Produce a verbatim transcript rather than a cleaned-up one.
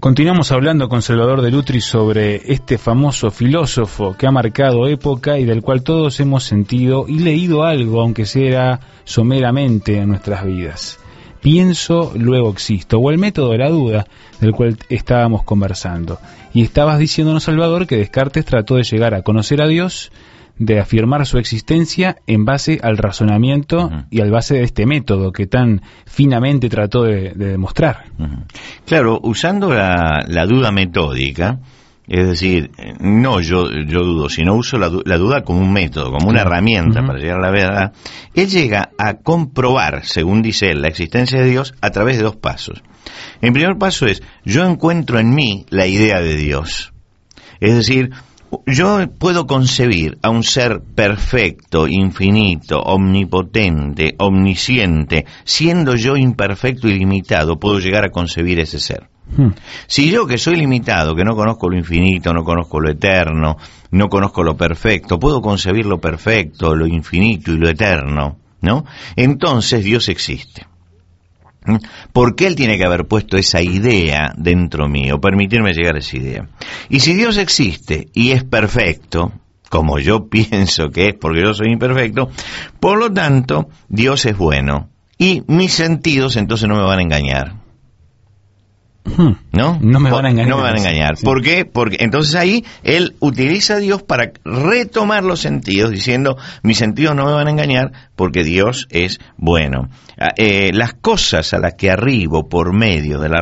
Continuamos hablando con Salvador de Lutri sobre este famoso filósofo que ha marcado época y del cual todos hemos sentido y leído algo, aunque sea someramente, en nuestras vidas. Pienso, luego existo, o el método de la duda, del cual estábamos conversando. Y estabas diciéndonos, Salvador, que Descartes trató de llegar a conocer a Dios, de afirmar su existencia en base al razonamiento uh-huh. y al base de este método que tan finamente trató de, de demostrar. Uh-huh. Claro, usando la, la duda metódica, es decir, no yo yo dudo, sino uso la, la duda como un método, como una herramienta uh-huh. para llegar a la verdad, él llega a comprobar, según dice él, la existencia de Dios a través de dos pasos. El primer paso es, yo encuentro en mí la idea de Dios. Es decir, yo puedo concebir a un ser perfecto, infinito, omnipotente, omnisciente, siendo yo imperfecto y limitado, puedo llegar a concebir ese ser. Hmm. Si yo, que soy limitado, que no conozco lo infinito, no conozco lo eterno, no conozco lo perfecto, puedo concebir lo perfecto, lo infinito y lo eterno, ¿no? Entonces Dios existe. ¿Por qué él tiene que haber puesto esa idea dentro mío? Permitirme llegar a esa idea. Y si Dios existe y es perfecto, como yo pienso que es porque yo soy imperfecto, por lo tanto, Dios es bueno. Y mis sentidos entonces no me van a engañar. ¿No? No me van a engañar. No me van a engañar. Sí. ¿Por qué? Porque entonces ahí él utiliza a Dios para retomar los sentidos, diciendo, mis sentidos no me van a engañar porque Dios es bueno. Eh, las cosas a las que arribo por medio de la